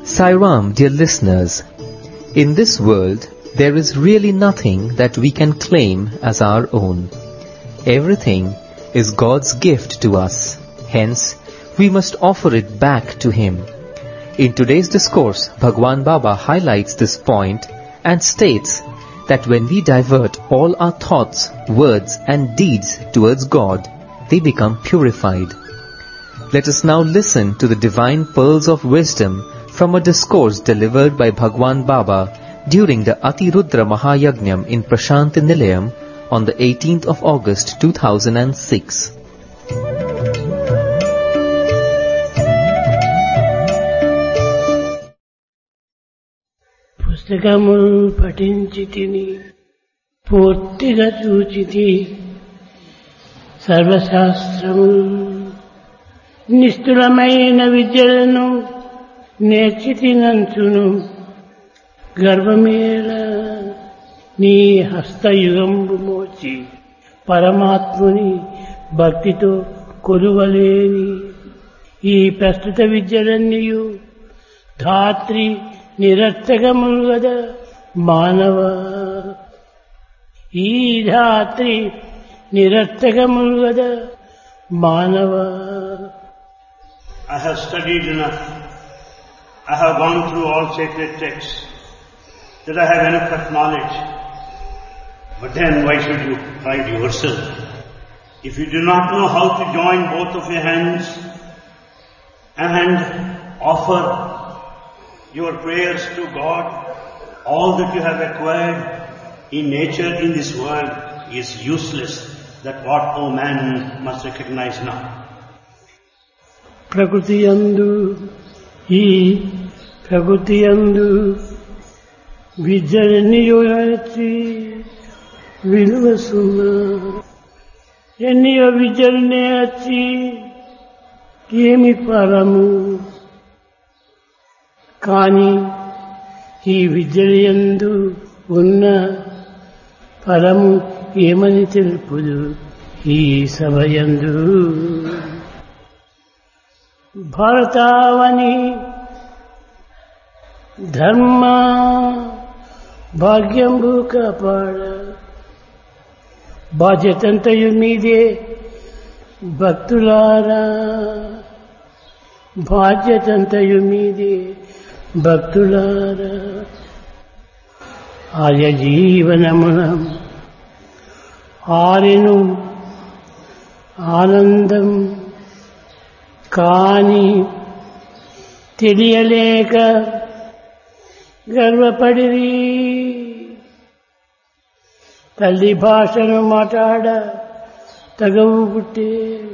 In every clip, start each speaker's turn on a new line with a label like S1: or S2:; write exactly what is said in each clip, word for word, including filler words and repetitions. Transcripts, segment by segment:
S1: Sai Ram, dear listeners, in this world there is really nothing that we can claim as our own. Everything is God's gift to us. Hence, we must offer it back to Him. In today's discourse, Bhagwan Baba highlights this point and states that when we divert all our thoughts, words and deeds towards God, they become purified. Let us now listen to the divine pearls of wisdom from a discourse delivered by Bhagwan Baba during the Atirudra Mahayagnyam in Prashanti Nilayam on the eighteenth of August two thousand six.
S2: పుస్తకములు పఠించి తిని పూర్తిగా చూచితి సర్వశాస్త్రములు నిష్ఠురమైన విద్యలను నేర్చితినంచును గర్వమేళ నీ హస్తయుగంబు మోచి పరమాత్ముని భక్తితో కొలువలేని ఈ ప్రస్తుత విద్యలన్నీయు ధాత్రి నిరర్థకములు గదా మానవ ఈ ధాత్రి నిరర్థకములు గదా మానవ.
S3: I have studied enough. I have gone through all sacred texts that I have enough of knowledge. But then why should you pride yourself? If you do not know how to join both of your hands and offer your prayers to God, all that you have acquired in nature in this world is useless. That what, O man, must recognize now.
S2: ప్రకృతి యందు ఈ ప్రకృతి యందు విద్యలెన్నియో వచ్చి విలువసున్నా ఎన్నియో విద్యలు నేర్చి ఏమి ఫలము కానీ ఈ విద్యలయందు ఉన్న ఫలము ఏమని తెలుపుదు ఈ సభయందు. భారతావని ధర్మ భాగ్యంబు కాపాడ బాధ్యతంతయు మీదే భక్తులారా బాధ్యతంతయు మీదే భక్తులారా. ఆర్య జీవనమున ఆరెను ఆనందం కాని తెలియలేక గర్వపడిరి. తల్లి భాషను మాట్లాడ తగవు పుట్టే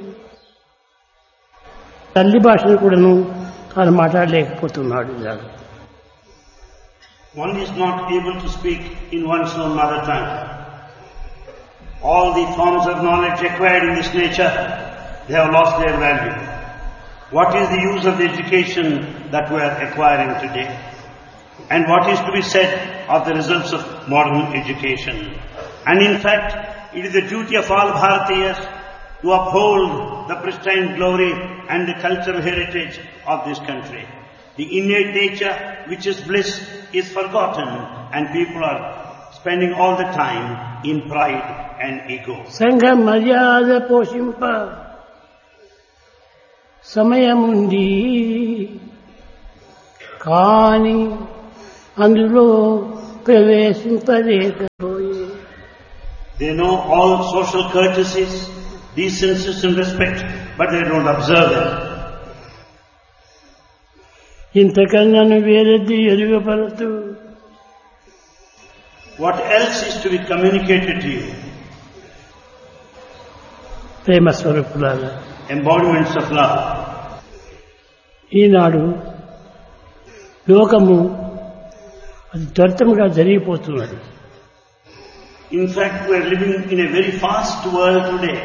S2: తల్లి భాషను కూడాను తాను మాట్లాడలేకపోతున్నాడు.
S3: One is not able to speak in one's own mother tongue. All the forms of knowledge acquired in this nature, they have lost their value. What is the use of the education that we are acquiring today? And what is to be said of the results of modern education? And in fact, it is the duty of all Bharatiyas to uphold the pristine glory and the cultural heritage of this country. The innate nature, which is bliss, is forgotten, and people are spending all the time in pride and ego.
S2: Sangha maryada పోషింప సమయముంది కాని అందులో ప్రవేశింపలేకపోయే.
S3: They know all social courtesies, decencies and respect, but they don't observe them.
S2: ఇంతకన్నాను వేరేది ఎరుగపరచు.
S3: What else is to be communicated to you?
S2: ప్రేమ స్వరూపులారా,
S3: Embodiments of love.
S2: ఈనాడు లోకము అది త్వరితంగా జరిగిపోతున్నది.
S3: In fact, we are living in a very fast world today.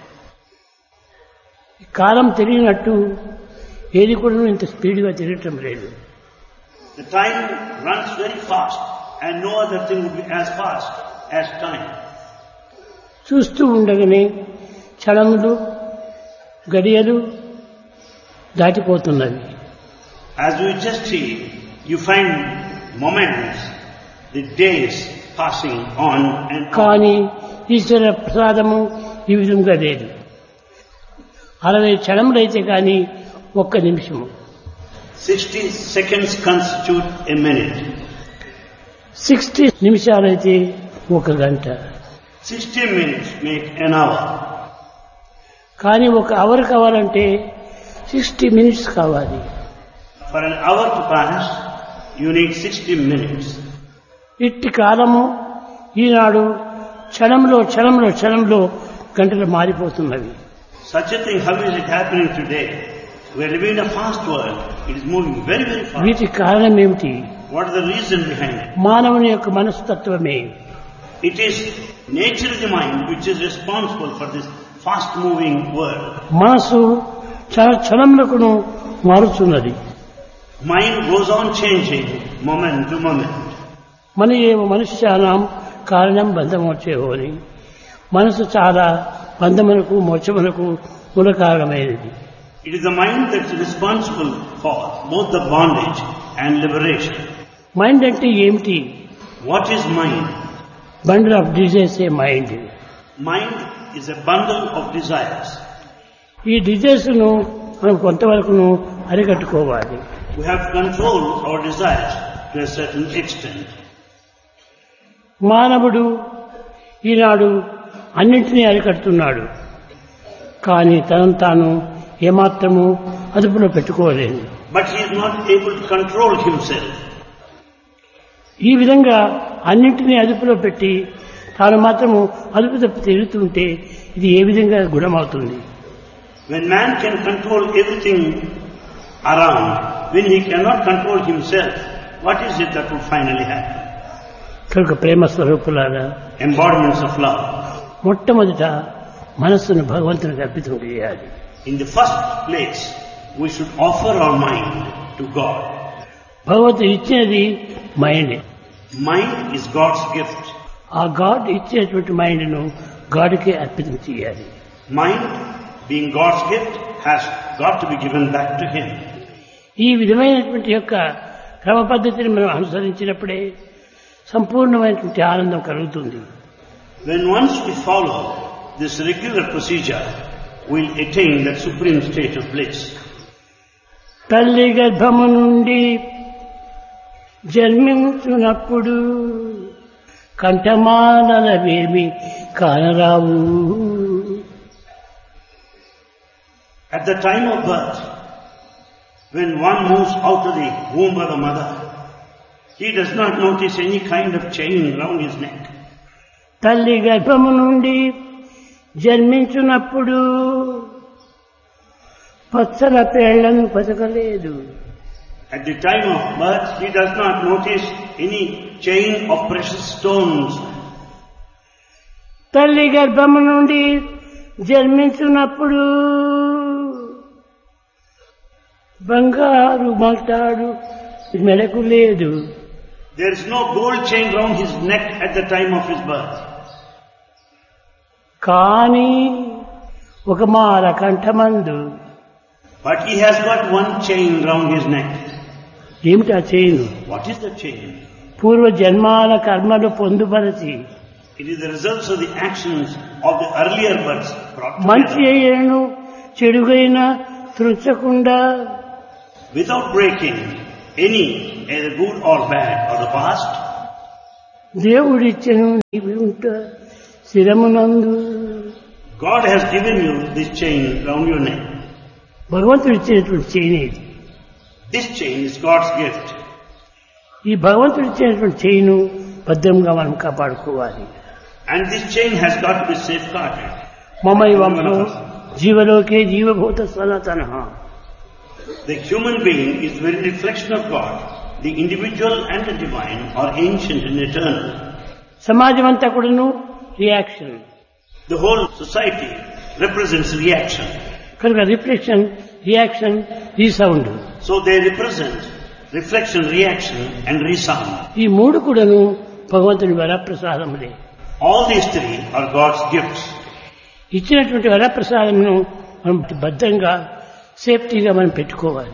S2: కాలం తెలియనట్టు ఏది కూడా ఇంత స్పీడ్గా తిరగటం లేదు.
S3: The time runs very fast and no other thing would be as fast as time.
S2: చూస్తూ ఉండగానే క్షణములు గడియలు దాటిపోతున్నవి.
S3: As we just see, you find moments, the days passing on and on.
S2: కానీ ఈశ్వర ప్రసాదము ఈ విధంగా లేదు. అరవై క్షణములైతే కానీ ఒక్క నిమిషము.
S3: Sixty seconds constitute a minute.
S2: Sixty నిమిషాలైతే ఒక గంట.
S3: Sixty minutes make an hour.
S2: కానీ ఒక అవర్ కావాలంటే సిక్స్టీ మినిట్స్ కావాలి.
S3: For an hour to pass, you need sixty minutes.
S2: ఇట్టి కాలము ఈనాడు క్షణంలో క్షణంలో క్షణంలో గంటలు మారిపోతున్నవి.
S3: Such a thing, how is it happening today? We are living in a fast world. It is moving very, very fast.
S2: వీటికి కారణం ఏమిటి?
S3: What is the reason behind it?
S2: మానవుని యొక్క మనస్తత్వమే.
S3: It is nature of the mind which is responsible for this fast moving world.
S2: మనసు క్షణ క్షణములకును మారుతున్నది.
S3: Mind goes on changing moment to moment.
S2: మన ఏవ మనుష్యానాం కారణం బంధమోక్షేహోని. మనసు చాలా బంధమునకు మోక్షమునకు మూల కారణమైనది.
S3: It is the mind that is responsible for both the bondage and liberation.
S2: Mind అంటే ఏమిటి?
S3: What is mind?
S2: Bundle of desires A mind.
S3: Mind is a bundle of desires.
S2: ఈ desires ను మనం కొంతవరకును అరికట్టుకోవాలి.
S3: We have to control our desires to a certain extent.
S2: మానవుడు ఈనాడు అన్నింటినీ అరికడుతున్నాడు. కానీ తనను తాను ఏమాత్రము అదుపులో పెట్టుకోలేదు.
S3: But he is not able to control himself.
S2: ఈ విధంగా అన్నింటినీ అదుపులో పెట్టి తాను మాత్రము అదుపు తప్పి తిరుగుతుంటే ఇది ఏ విధంగా గుణమవుతుంది?
S3: When man can control everything around, when he cannot control himself, what is it that will finally happen?
S2: కనుక ప్రేమ స్వరూపులారా,
S3: Embodiments of love.
S2: మొట్టమొదట మనస్సును భగవంతునికి అర్పితం చేయాలి.
S3: In the first place, we should offer our mind to God.
S2: భగవంతుడు ఇచ్చినది mind.
S3: Mind is God's gift.
S2: ఆ గాడ్ ఇచ్చినటువంటి మైండ్ను గాడ్కే అర్పితం చేయాలి.
S3: Mind, being God's gift, has got to be given back to Him.
S2: ఈ విధమైనటువంటి యొక్క క్రమ పద్ధతిని మనం అనుసరించినప్పుడే సంపూర్ణమైనటువంటి ఆనందం కలుగుతుంది.
S3: When once we follow this regular procedure, we'll attain that supreme state of bliss.
S2: తల్లి గర్భము నుండి జన్మించునప్పుడు కంఠమానలవేమి కానరావు.
S3: At the time of birth, when one moves out of the womb of the mother, he does not notice any kind of chain round his neck.
S2: తల్లి గర్భము నుండి జన్మించునప్పుడు పచ్చల పేళ్లను పతకలేదు.
S3: At the time of birth, he does not notice any chain of precious stones.
S2: తల్లి గర్భము నుండి జన్మించున్నప్పుడు బంగారు మాట్లాడు మెలకు లేదు.
S3: There is no gold chain round his neck at the time of his birth.
S2: కానీ ఒక మాల కంఠమందు.
S3: But he has got one chain round his neck.
S2: ఏమిటి ఆ chain?
S3: What is the chain?
S2: పూర్వ జన్మాల కర్మలు పొందుపరచి
S3: It is the results of the actions of the earlier births brought
S2: మంచి
S3: together.
S2: అయ్యను చెడుగైనా త్రుంచకుండా
S3: Without breaking any, either good or bad, of the past,
S2: దేవుడిచ్చెను నీవి ఉంట శిరమునందు.
S3: God has given you this chain round your neck.
S2: భగవంతుడు ఇచ్చినటువంటి chain ఇది.
S3: This chain is God's gift.
S2: ఈ భగవంతుడు ఇచ్చినటువంటి chain భద్రంగా మనం కాపాడుకోవాలి.
S3: And this chain has got to be safeguarded.
S2: మమైవంలో జీవలోకే జీవభూత సనాతన.
S3: The human being is the very reflection of God. The individual and the divine are ancient and eternal.
S2: సమాజం అంతా కూడాను reaction.
S3: The whole society represents reaction.
S2: కనుక reflection, reaction, resound.
S3: So they represent reflection, reaction and resound.
S2: ఈ మూడు కూడాను భగవంతుని వరప్రసాదములే.
S3: All these three are God's gifts.
S2: ఇచ్చినటువంటి వరప్రసాదమును మనం భద్రంగా సేఫ్టీగా మనం పెట్టుకోవాలి.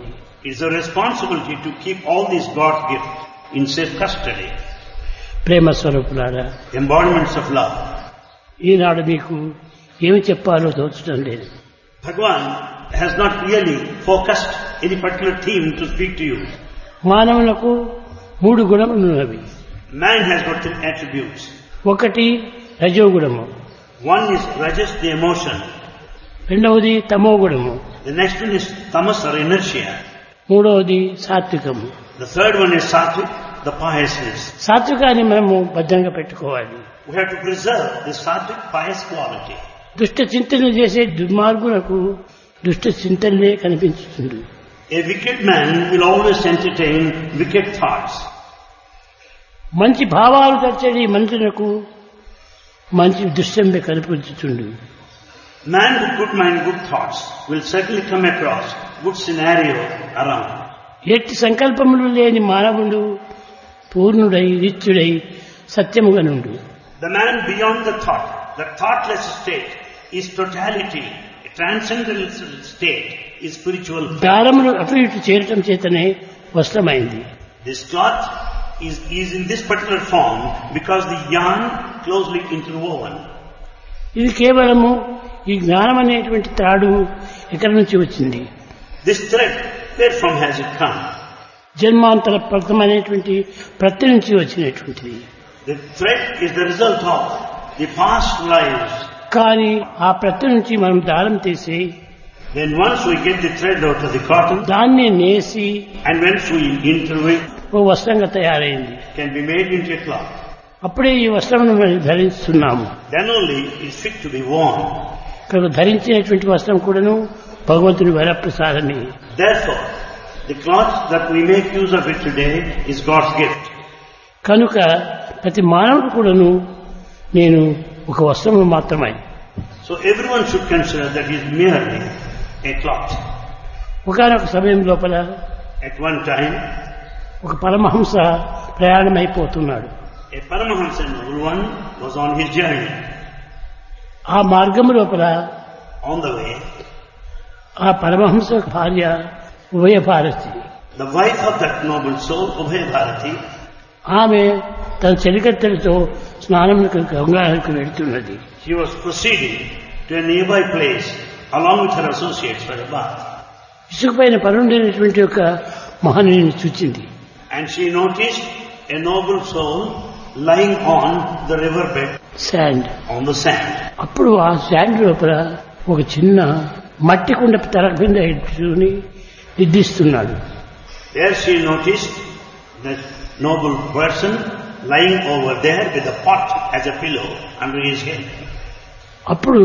S3: It's a responsibility to keep all these God's gifts in safe custody,
S2: ప్రేమ స్వరూపులారా,
S3: embodiments of love.
S2: ఈనాడు మీకు ఏమి చెప్పాలో తోచడం లేదు.
S3: Bhagavan has not really focused any particular theme to speak to you.
S2: మానవులకు మూడు గుణములు ఉన్నవి.
S3: Man has got three attributes.
S2: ఒకటి రజోగుణము,
S3: One is rajas, the emotion.
S2: రెండవది తమో గుణము,
S3: The next one is tamas or inertia.
S2: మూడవది సాత్వికము.
S3: The third one is sattvic, the piousness.
S2: సాత్వికాన్ని మనము భద్రంగా పెట్టుకోవాలి.
S3: We have to preserve the sattvic pious quality.
S2: దుష్ట చింతనలు చేసే దుర్మార్గులకు దుష్ట చింతనలే కనిపించుతుంది.
S3: A wicked man will always entertain wicked thoughts.
S2: మంచి భావాలు తెచ్చని మనుషులకు మంచి దృశ్యంగా కనిపించుతుంది.
S3: Man with good mind, good thoughts will certainly come across good scenario around.
S2: ఎట్టి సంకల్పములు లేని మానవుడు పూర్ణుడై నిత్యుడై సత్యముగా నుండు.
S3: The man beyond the thought, the thoughtless state, is totality. A transcendental state is spiritual.
S2: దారములు అటు ఇటు చేరటం చేతనే వస్త్రమైంది.
S3: This cloth is, is in this particular form because the yarn closely interwoven.
S2: ఇది కేవలము ఈ జ్ఞానం అనేటువంటి త్రాడు ఎక్కడి నుంచి వచ్చింది?
S3: This thread, where from has it come?
S2: జన్మాంతర ప్రథమ అనేటువంటి ప్రతి నుంచి వచ్చినటువంటిది.
S3: The thread is the result of the past lives.
S2: కానీ ఆ ప్రతి నుంచి మనం దారం తీసి
S3: Then once we get the thread out of the cotton,
S2: దాన్ని నేసి
S3: and once we interweave,
S2: ఓ వస్త్రంగా తయారైంది.
S3: can be made into a cloth.
S2: అప్పుడే ఈ వస్త్రమును మనం ధరిస్తున్నాము.
S3: Then only it's fit to be worn.
S2: ఇక్కడ ధరించినటువంటి వస్త్రం కూడాను భగవంతుని వరప్రసాదమే.
S3: Therefore, the cloth that we make use of it today is God's gift.
S2: కనుక ప్రతి మానవుడు కూడాను నేను ఒక వస్త్రము మాత్రమే.
S3: So everyone should consider that he is merely a cloth.
S2: ఒకనొక సమయం లోపల
S3: At one time,
S2: ఒక Paramahamsa ప్రయాణమైపోతున్నాడు.
S3: a Paramahamsa noble one was on his journey.
S2: ఆ మార్గం లోపల
S3: On the way,
S2: ఆ పరమహంస భార్య ఉభయ Bharati.
S3: the wife of that noble soul, Ubhay Bharati,
S2: ఆమె తన చెలికత్తెలతో స్నానములకు గంగానదికి వెళ్తున్నది.
S3: she was proceeding to a nearby place along with her associates for a bath.
S2: ఇసుక పైన పరుండైనటువంటి ఒక మహనీయుని చూచింది.
S3: And she noticed a noble soul lying on the riverbed,
S2: sand.
S3: on the sand.
S2: అప్పుడు ఆ sand లోపల ఒక చిన్న మట్టి కుండ తల కింద ఎట్టుకుని నిద్రిస్తున్నాడు.
S3: There she noticed the noble person lying over there with a pot as a pillow under his head.
S2: అప్పుడు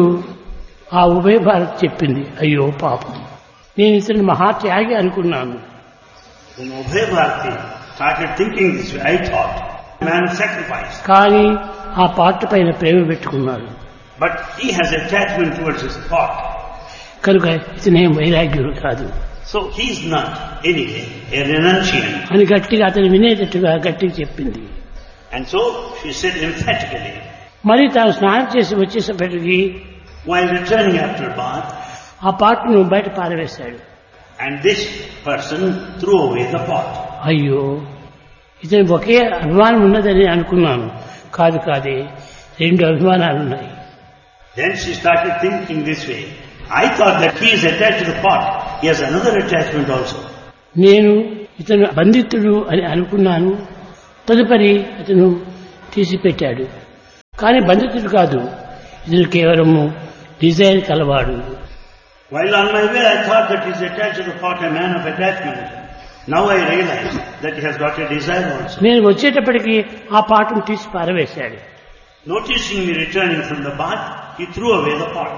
S2: ఆ ఉభయ భారత్ చెప్పింది, అయ్యో పాపం, నేను ఇతను మహాత్యాగి అనుకున్నాను.
S3: When Ubhay Bharati started thinking this way, I thought, man sacrifice.
S2: కానీ ఆ పాట పైన ప్రేమ పెట్టుకున్నాడు.
S3: But he has attachment towards his pot.
S2: కనుక ఇతనేం వైరాగ్యుడు కాదు
S3: So he is not anyway a renunciant.
S2: అని గట్టిగా అతను వినేటట్టుగా గట్టిగా చెప్పింది.
S3: And so she said emphatically,
S2: మరి తాను స్నానం చేసి వచ్చేసప్పటికి
S3: while returning after bath,
S2: ఆ పాటను బయట పారవేశాడు.
S3: and this person threw away the pot.
S2: అయ్యో, ఇతను ఒకే అభిమానం ఉన్నదని అనుకున్నాను. కాదు కాదే, రెండు అభిమానాలు ఉన్నాయి.
S3: Then she started thinking this way. I thought that he is attached to the pot. He has another attachment also.
S2: నేను ఇతను బంధితుడు అని అనుకున్నాను. తదుపరి అతను తీసిపెట్టాడు. కానీ బంధితుడు కాదు, ఇతను కేవలము డిజైర్ కలవాడు.
S3: While on my way, I thought that he is attached to the pot, a man of attachment. Now I realize that he has got a desire also.
S2: నేను వచ్చేటప్పటికి ఆ పాటను తీసి పారవేశాడు.
S3: Noticing me returning from the bath, he threw away the pot.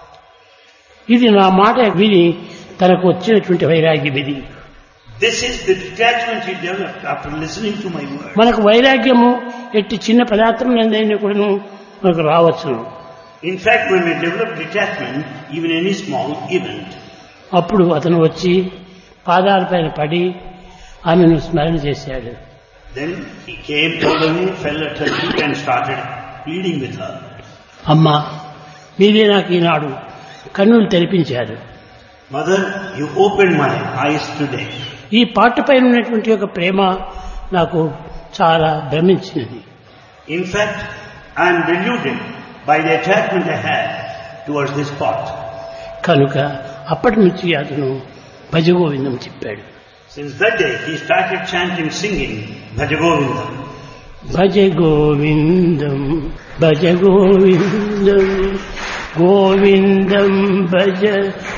S2: ఇది నా మాట విని తనకు వచ్చినటువంటి వైరాగ్యం ఇది.
S3: This is the detachment he developed after listening to my words.
S2: మనకు వైరాగ్యము ఎట్టి చిన్న పదార్థం నుండైనా కూడాను మనకు రావచ్చు.
S3: In fact, when we develop detachment, even any small event,
S2: అప్పుడు అతను వచ్చి పాదాలపైన పడి ఆమెను స్మరణ చేశాడు.
S3: then he came over me, fell at her feet and started pleading with her.
S2: అమ్మా, మీరే నాకు ఈనాడు కన్నులు తెరిపించారు.
S3: Mother, you opened my eyes today.
S2: ఈ పాట పైన ఉన్నటువంటి ఒక ప్రేమ నాకు చాలా భ్రమించినది.
S3: In fact, I am deluded by the attachment I had towards this part.
S2: కనుక అప్పటి నుంచి అతను భజగోవిందం చెప్పాడు.
S3: Since that day, he started chanting, singing Bhaja Govindam.
S2: Bhaja Govindam Bhaja Govindam Govindam Bhaja